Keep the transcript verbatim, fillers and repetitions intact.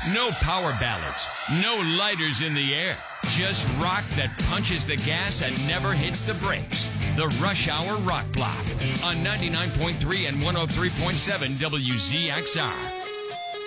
No power ballads. No lighters in the air. Just rock that punches the gas and never hits the brakes. The Rush Hour Rock Block on ninety-nine point three and one oh three point seven W Z X R.